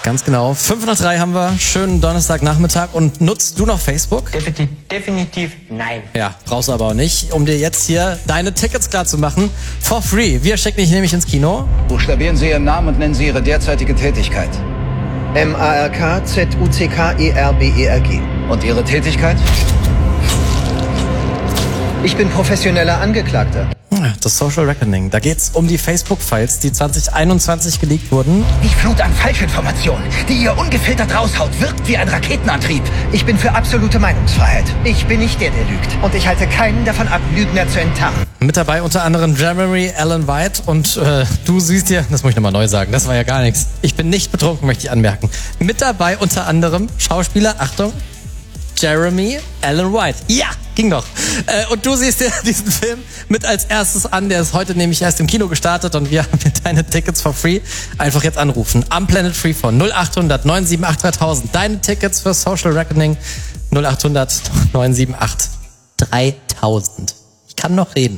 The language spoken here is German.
Ganz genau. 503 haben wir. Schönen Donnerstagnachmittag. Und nutzt du noch Facebook? Definitiv nein. Ja, brauchst du aber auch nicht, um dir jetzt hier deine Tickets klar zu machen. For free. Wir schicken dich nämlich ins Kino. Buchstabieren Sie Ihren Namen und nennen Sie Ihre derzeitige Tätigkeit. MARKZUCKERBERG. Und Ihre Tätigkeit? Ich bin professioneller Angeklagter. Das Social Reckoning. Da geht's um die Facebook-Files, die 2021 geleakt wurden. Die Flut an Falschinformationen, die ihr ungefiltert raushaut, wirkt wie ein Raketenantrieb. Ich bin für absolute Meinungsfreiheit. Ich bin nicht der lügt. Und ich halte keinen davon ab, Lügner zu enttarnen. Mit dabei unter anderem Jeremy Allen White. Und du siehst hier, das muss ich nochmal neu sagen, das war ja gar nichts. Ich bin nicht betrunken, möchte ich anmerken. Mit dabei unter anderem Schauspieler, Achtung, Jeremy Allen White. Ja, ging doch. Und du siehst dir diesen Film mit als erstes an. Der ist heute nämlich erst im Kino gestartet und wir haben hier deine Tickets for free. Einfach jetzt anrufen. Am Planet Freephone 0800 978 3000. Deine Tickets für Social Reckoning 0800 978 3000. Ich kann noch reden.